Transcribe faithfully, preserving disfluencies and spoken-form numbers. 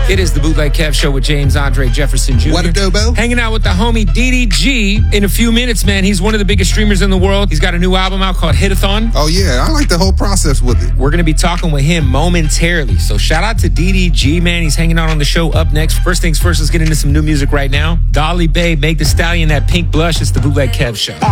It is the Bootleg Kev Show with James Andre Jefferson Junior What a dobo. Hanging out with the homie D D G in a few minutes, man. He's one of the biggest streamers in the world. He's got a new album out called Hit-a-thon. Oh, yeah. I like the whole process with it. We're going to be talking with him momentarily. So shout out to D D G, man. He's hanging out on the show up next. First things first, let's get into some new music right now. Dolly Bae, Meg Thee Stallion, that pink blush. It's the Bootleg Kev Show.